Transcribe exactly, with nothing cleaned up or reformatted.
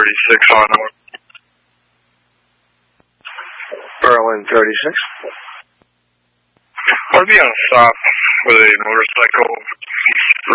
thirty-six on him. Berlin thirty-six. I'll be on a stop with a motorcycle